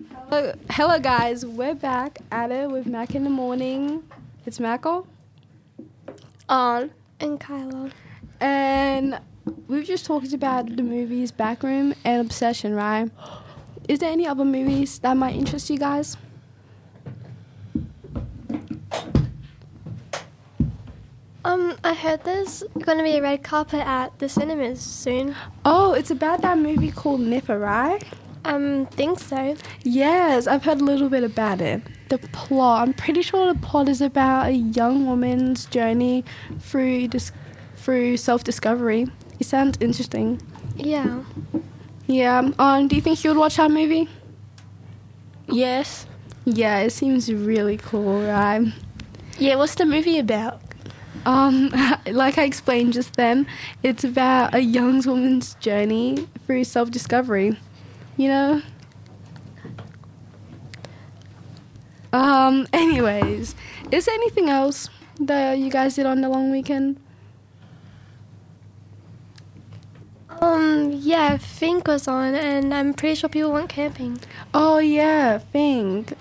Hello guys, we're back at it with Mac in the morning. It's Mackel. On. And Kyla. And we've just talked about the movies Backroom and Obsession, right? Is there any other movies that might interest you guys? I heard there's going to be a red carpet at the cinemas soon. Oh, it's about that movie called Niffer, right? Think so. Yes, I've heard a little bit about it. The plot, I'm pretty sure the plot is about a young woman's journey through self-discovery. It sounds interesting. Yeah. Yeah. Do you think you would watch that movie? Yes. Yeah, it seems really cool, right? Yeah, what's the movie about? Like I explained just then, it's about a young woman's journey through self-discovery. You know? Anyways, is there anything else that you guys did on the long weekend? Yeah, Fink was on, and I'm pretty sure people went camping. Oh yeah, Fink.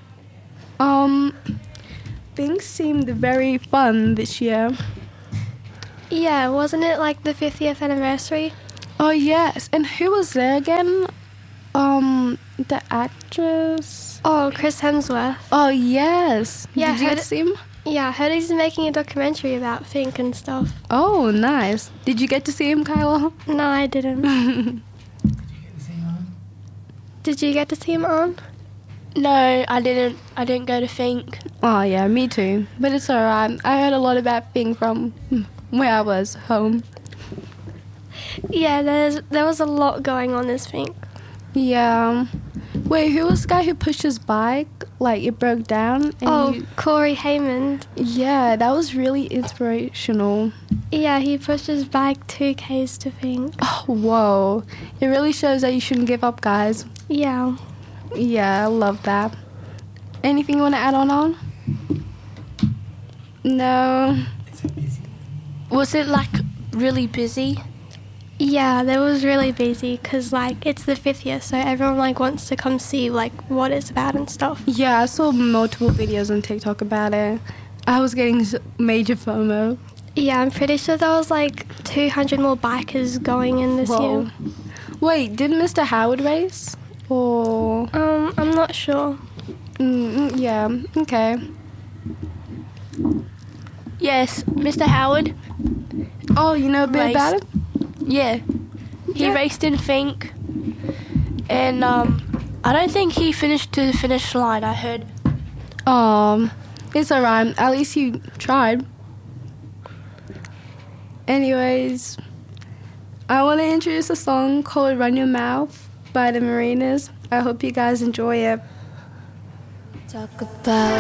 Things seemed very fun this year. Yeah, wasn't it like the 50th anniversary? Oh yes, and who was there again? The actress. Oh, Chris Hemsworth. Oh yes. Yeah, Did you get to see him? Yeah, I heard he's making a documentary about Fink and stuff. Oh, nice. Did you get to see him, Kyla? No, I didn't. Did you get to see him on? No, I didn't. I didn't go to Fink. Oh yeah, me too. But it's alright. I heard a lot about Fink from where I was home. Yeah, there was a lot going on this Fink. Yeah. Wait, who was the guy who pushed his bike? Like, it broke down? And Corey Haymond. Yeah, that was really inspirational. Yeah, he pushed his bike 2Ks to Fink. Oh, whoa. It really shows that you shouldn't give up, guys. Yeah. Yeah, I love that. Anything you want to add on? No. Was it like really busy? Yeah, that was really busy because like it's the 50th, so everyone like wants to come see like what it's about and stuff. Yeah, I saw multiple videos on TikTok about it. I was getting major FOMO. Yeah, I'm pretty sure there was like 200 more bikers going in this year. Wait, did Mr. Howard race? Or I'm not sure. Yeah, okay. Yes, Mr. Howard. Oh, you know a bit Raced. about it? Yeah. He raced in Fink. And I don't think he finished to the finish line, I heard. It's alright. At least you tried. Anyways, I want to introduce a song called Run Your Mouth by the Marinas. I hope you guys enjoy it. Talk about